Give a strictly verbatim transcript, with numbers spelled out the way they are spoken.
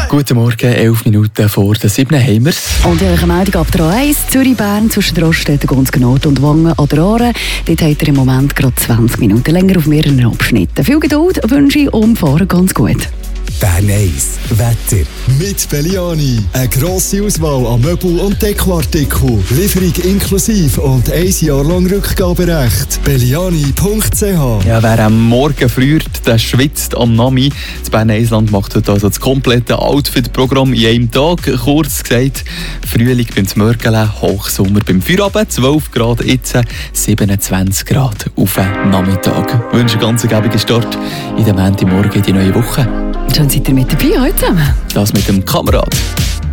Guten Morgen, elf Minuten vor der sieben haben wir es. Und eine Meldung ab der A eins, Zürich-Bern, zwischen der Raststätte Gunzgen-Nord und Wangen an der Aare. Dort hat er im Moment gerade zwanzig Minuten länger auf mehreren Abschnitten. Viel Geduld wünsche ich und fahren ganz gut. Bern eins Wetter. Mit Belliani. Eine grosse Auswahl an Möbel- und Dekoartikeln. Lieferung inklusive und ein Jahr lang Rückgaberecht. Belliani punkt c h. Ja, wer am Morgen früher, der schwitzt am Nami. Das Bern eins Land macht heute also das komplette Outfit-Programm in einem Tag. Kurz gesagt, Frühling beim Zmörgeln, Hochsommer beim Feierabend, zwölf Grad, jetzt siebenundzwanzig Grad auf den Nachmittag. Ich wünsche einen ganz gäbigen Start in der Montagmorgen in die neue Woche. Schön seid ihr mit dabei heute zusammen. Das mit dem Kamerad.